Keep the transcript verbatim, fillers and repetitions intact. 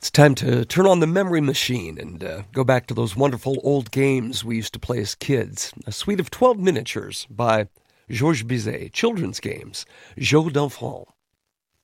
It's time to turn on the memory machine and uh, go back to those wonderful old games we used to play as kids. A suite of twelve miniatures by Georges Bizet, children's games, Jeux d'enfants.